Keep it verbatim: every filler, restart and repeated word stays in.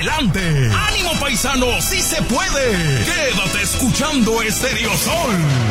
adelante. ¡Ánimo, paisano! ¡Sí se puede! Quédate escuchando Estéreo Sol.